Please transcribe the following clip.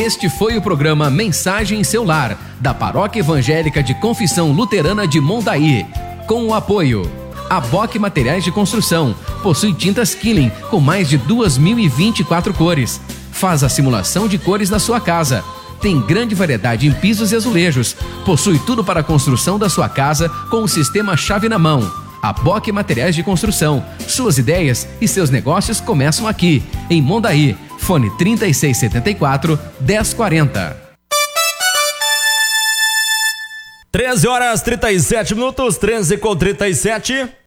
Este foi o programa Mensagem em Seu Lar, da Paróquia Evangélica de Confissão Luterana de Mondaí, com o apoio a Bock Materiais de Construção. Possui tintas Killing com mais de 2.024 cores. Faz a simulação de cores na sua casa. Tem grande variedade em pisos e azulejos. Possui tudo para a construção da sua casa com o sistema chave na mão. A Bock Materiais de Construção. Suas ideias e seus negócios começam aqui, em Mondaí. Fone 3674-1040. 13 horas 37 minutos, 13 com 37.